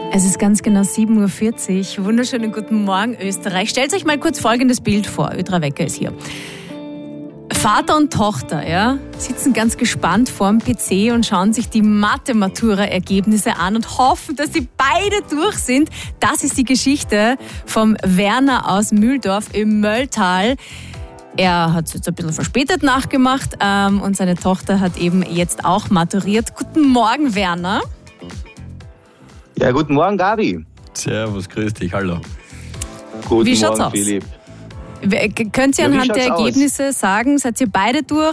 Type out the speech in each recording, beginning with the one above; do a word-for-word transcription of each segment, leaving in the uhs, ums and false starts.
Es ist ganz genau sieben Uhr vierzig. Wunderschönen guten Morgen, Österreich. Stellt euch mal kurz folgendes Bild vor. Ödra Wecker ist hier. Vater und Tochter, ja, sitzen ganz gespannt vorm P C und schauen sich die Mathe-Matura-Ergebnisse an und hoffen, dass sie beide durch sind. Das ist die Geschichte vom Werner aus Mühldorf im Mölltal. Er hat es jetzt ein bisschen verspätet nachgemacht ähm, und seine Tochter hat eben jetzt auch maturiert. Guten Morgen, Werner. Ja, guten Morgen, Gabi. Servus, grüß dich, hallo. Guten Wie schaut's Morgen, aus? Philipp. Könnt ihr Ja, wie anhand der schaut's Ergebnisse sagen, seid ihr beide durch?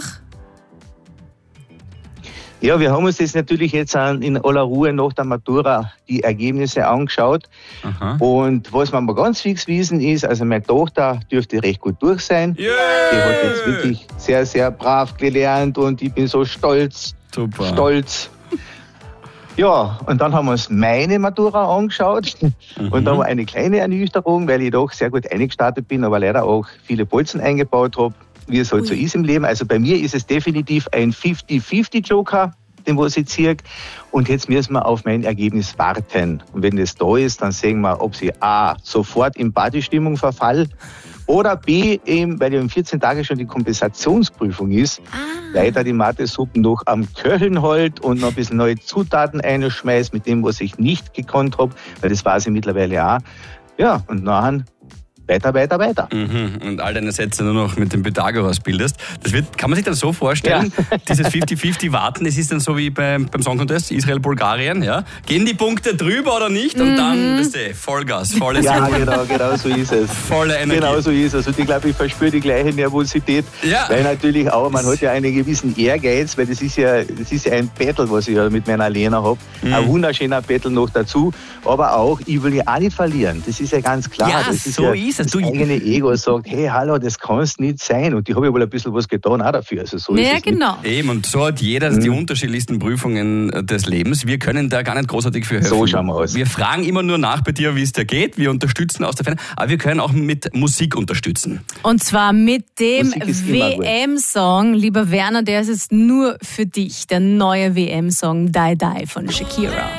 Ja, wir haben uns das natürlich jetzt in aller Ruhe nach der Matura die Ergebnisse angeschaut. Aha. Und was man mal ganz fix wissen ist, also meine Tochter dürfte recht gut durch sein. Yeah. Die hat jetzt wirklich sehr, sehr brav gelernt und ich bin so stolz, Super. stolz. Ja, und dann haben wir uns meine Matura angeschaut. Mhm. Und da war eine kleine Ernüchterung, weil ich doch sehr gut eingestartet bin, aber leider auch viele Bolzen eingebaut habe, wie es halt Ui. so ist im Leben. Also bei mir ist es definitiv ein fünfzig fünfzig Joker, den was ich ziehe. Und jetzt müssen wir auf mein Ergebnis warten. Und wenn das da ist, dann sehen wir, ob sie A, sofort in Partystimmung verfall oder B, eben, weil ja in vierzehn Tagen schon die Kompensationsprüfung ist, Ah. weiter die Mathe-Suppen noch am Köcheln halt und noch ein bisschen neue Zutaten einschmeißt mit dem, was ich nicht gekonnt habe, weil das weiß ich mittlerweile auch. Ja, und nachher weiter, weiter, weiter. Mhm. Und all deine Sätze nur noch mit dem Pythagoras bildest. Das wird, kann man sich dann so vorstellen, ja. Dieses fünfzig fünfzig warten, es ist dann so wie beim, beim Song Contest, Israel, Bulgarien, ja? Gehen die Punkte drüber oder nicht? Und Mhm. dann, weißt du, Vollgas, volles Ja, genau, genau so ist es. volle Energie. Genau so ist es. Und ich glaube, ich verspüre die gleiche Nervosität, Ja. weil natürlich auch, man hat ja einen gewissen Ehrgeiz, weil das ist ja, das ist ja ein Battle, was ich ja mit meiner Lena habe. Mhm. Ein wunderschöner Battle noch dazu. Aber auch, ich will ja auch nicht verlieren. Das ist ja ganz klar. Ja, das ist so ja ist es. das Du- eigene Ego sagt, hey, hallo, das kann es nicht sein. Und ich habe ja wohl ein bisschen was getan auch dafür. Also so Ja, ist es genau. Eben, und so hat jeder die unterschiedlichsten Prüfungen des Lebens. Wir können da gar nicht großartig für helfen. So schauen wir aus. Wir fragen immer nur nach bei dir, wie es dir geht. Wir unterstützen aus der Ferne, aber wir können auch mit Musik unterstützen. Und zwar mit dem Musik ist immer gut. W M-Song. Lieber Werner, der ist jetzt nur für dich. Der neue W M-Song Die Die von Shakira.